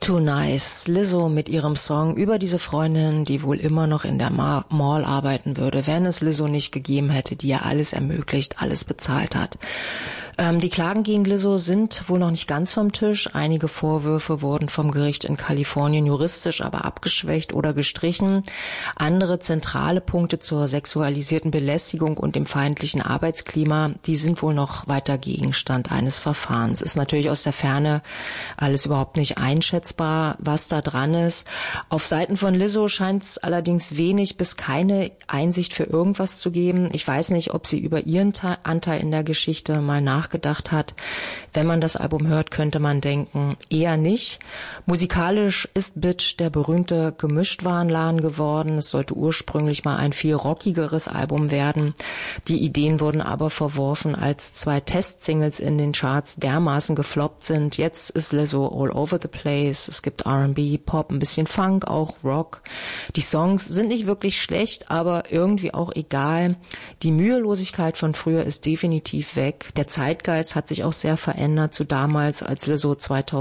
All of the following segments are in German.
Too Nice, Lizzo mit ihrem Song über diese Freundin, die wohl immer noch in der Mall arbeiten würde, wenn es Lizzo nicht gegeben hätte, die ja alles ermöglicht, alles bezahlt hat. Die Klagen gegen Lizzo sind wohl noch nicht ganz vom Tisch. Einige Vorwürfe wurden vom Gericht in Kalifornien juristisch aber abgeschwächt oder gestrichen. Andere zentrale Punkte zur sexualisierten Belästigung und dem feindlichen Arbeitsklima, die sind wohl noch weiter Gegenstand eines Verfahrens. Ist natürlich aus der Ferne alles überhaupt nicht einschätzbar, was da dran ist. Auf Seiten von Lizzo scheint es allerdings wenig bis keine Einsicht für irgendwas zu geben. Ich weiß nicht, ob sie über ihren Anteil in der Geschichte mal nachgedacht hat. Wenn man das Album hört, könnte man denken, eher nicht. Musikalisch ist Bitch der berühmte Gemischtwarenladen geworden. Es sollte ursprünglich mal ein viel rockigeres Album werden. Die Ideen wurden aber verworfen, als 2 Testsingles in den Charts dermaßen gefloppt sind. Jetzt ist Lizzo all over the place. Es gibt R&B, Pop, ein bisschen Funk, auch Rock. Die Songs sind nicht wirklich schlecht, aber irgendwie auch egal. Die Mühelosigkeit von früher ist definitiv weg. Der Zeitgeist hat sich auch sehr verändert zu damals, als Lizzo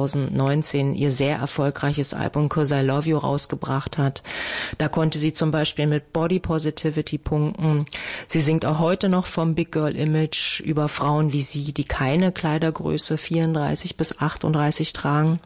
2019 ihr sehr erfolgreiches Album 'Cause I Love You rausgebracht hat. Da konnte sie zum Beispiel mit Body Positivity punkten. Sie singt auch heute noch vom Big Girl Image über Frauen wie sie, die keine Kleidergröße 34 bis 38 tragen.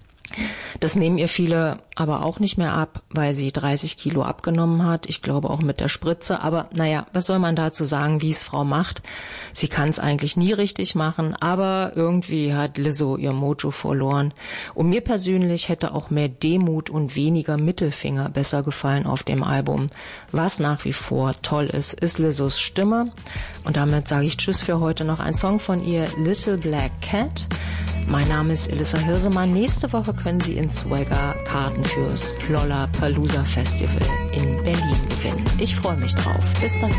Das nehmen ihr viele aber auch nicht mehr ab, weil sie 30 Kilo abgenommen hat. Ich glaube auch mit der Spritze. Aber naja, was soll man dazu sagen, wie es Frau macht? Sie kann es eigentlich nie richtig machen, aber irgendwie hat Lizzo ihr Mojo verloren. Und mir persönlich hätte auch mehr Demut und weniger Mittelfinger besser gefallen auf dem Album. Was nach wie vor toll ist Lizzos Stimme. Und damit sage ich Tschüss für heute. Noch ein Song von ihr, Little Black Cat. Mein Name ist Elissa Hirsemann. Nächste Woche können Sie in Swagger Karten fürs Lollapalooza Festival in Berlin gewinnen. Ich freue mich drauf. Bis dahin.